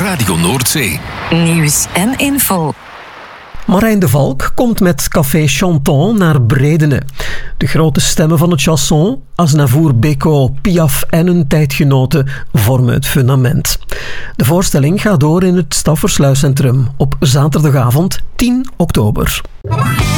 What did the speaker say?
Radio Noordzee. Nieuws en info. Marijn de Valk komt met Café Chanton naar Bredene. De grote stemmen van het chanson, Aznavour, Beko, Piaf en hun tijdgenoten, vormen het fundament. De voorstelling gaat door in het Staffersluiscentrum op zaterdagavond 10 oktober.